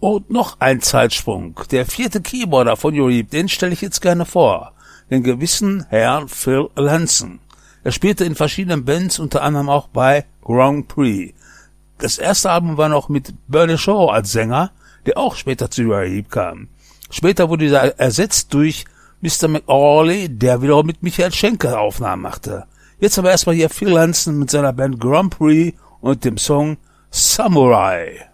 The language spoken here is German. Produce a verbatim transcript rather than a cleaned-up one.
Und noch ein Zeitsprung. Der vierte Keyboarder von Uriah, den stelle ich jetzt gerne vor. Den gewissen Herrn Phil Lanson. Er spielte in verschiedenen Bands, unter anderem auch bei Grand Prix. Das erste Album war noch mit Bernie Shaw als Sänger, der auch später zu Uriah kam. Später wurde dieser ersetzt durch Mister McAuley, der wiederum mit Michael Schenker Aufnahmen machte. Jetzt aber erstmal hier Phil Lanson mit seiner Band Grand Prix und dem Song Samurai.